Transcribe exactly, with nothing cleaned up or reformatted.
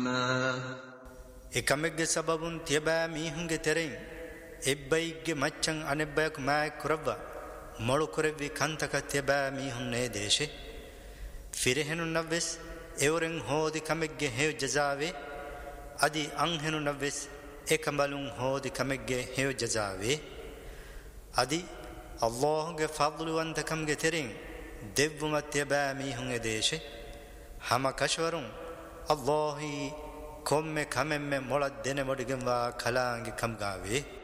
එකමෙක්ගේ සබබුන් තියබෑ මීහුන්ගේ තෙරෙන් එබ්බයිගේ මච්චන් අනෙබ්බයක් මෑ කුරව්වා මොළු කුරෙව්වි කන්තක තියබෑ මීහුන් නේ දේශේ ෆිරහෙනු නව්වෙස් එවරෙන් හෝදි කමෙක්ගේ හේව ජසාවේ අදි අංහෙනු නව්වෙස් එකඹලුන් හෝදි කමෙක්ගේ හේව ජසාවේ අදි අල්ලාහ්ගේ ෆද්ලුවන්තකම්ගේ තෙරෙන් දෙව්වමත් තියබෑ මීහුන්ගේ දේශේ හම කෂවරුන් අල්ලාහි කොම්මෙ කමෙම්මෙ මොළත් දෙන මොඩිගෙන්වා කලාංගි කම්ගාවේ